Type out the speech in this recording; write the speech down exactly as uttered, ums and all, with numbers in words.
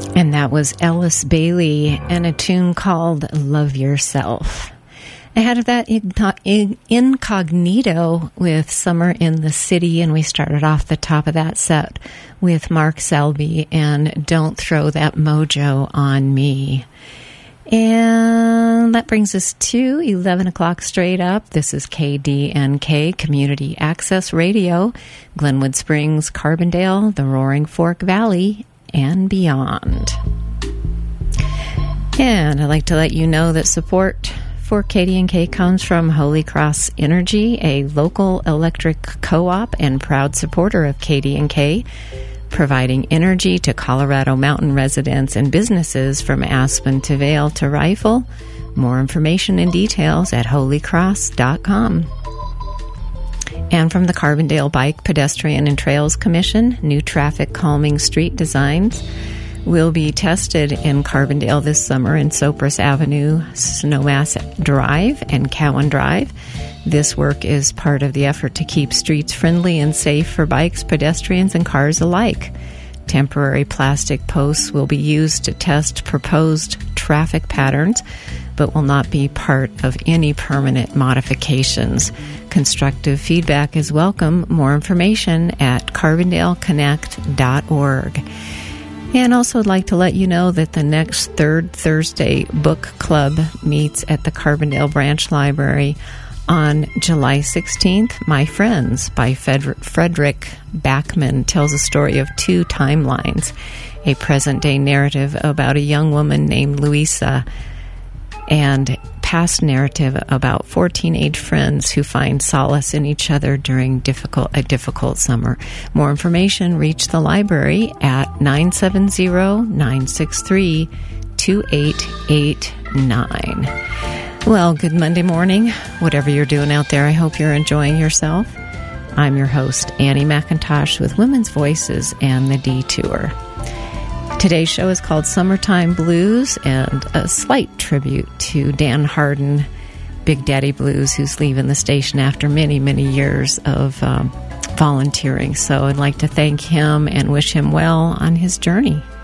And that was Ellis Bailey and a tune called Love Yourself. Ahead of that, Incognito with Summer in the City, and we started off the top of that set with Mark Selby and Don't Throw That Mojo on Me. And that brings us to eleven o'clock straight up. This is K D N K, Community Access Radio, Glenwood Springs, Carbondale, the Roaring Fork Valley, and beyond. And I'd like to let you know that support for K D N K comes from Holy Cross Energy, a local electric co-op and proud supporter of K D N K, providing energy to Colorado Mountain residents and businesses from Aspen to Vail to Rifle. More information and details at holy cross dot com. And from the Carbondale Bike, Pedestrian and Trails Commission, new traffic calming street designs will be tested in Carbondale this summer in Cypress Avenue, Snowmass Drive, and Cowan Drive. This work is part of the effort to keep streets friendly and safe for bikes, pedestrians, and cars alike. Temporary plastic posts will be used to test proposed traffic patterns, but will not be part of any permanent modifications. Constructive feedback is welcome. More information at carbondale connect dot org. And also would like to let you know that the next third Thursday book club meets at the Carbondale Branch Library on July sixteenth. My Friends by Frederick Backman tells a story of two timelines, a present-day narrative about a young woman named Louisa and past narrative about four teenage friends who find solace in each other during difficult a difficult summer. More information, reach the library at nine seven zero, nine six three, two eight eight nine. Well, good Monday morning. Whatever you're doing out there, I hope you're enjoying yourself. I'm your host, Annie McIntosh, with Women's Voices and the Detour. Today's show is called Summertime Blues, and a slight tribute to Dan Harden, Big Daddy Blues, who's leaving the station after many, many years of um, volunteering. So I'd like to thank him and wish him well on his journey.